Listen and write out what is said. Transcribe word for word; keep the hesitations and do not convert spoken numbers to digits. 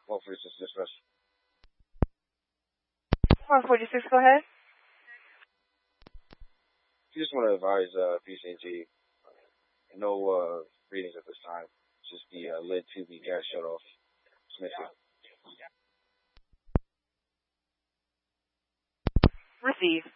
one forty-six dispatch. one forty-six, go ahead. You just want to advise uh, P C and G, no uh, readings at this time. Just the uh, lid to the gas shut off. Receive.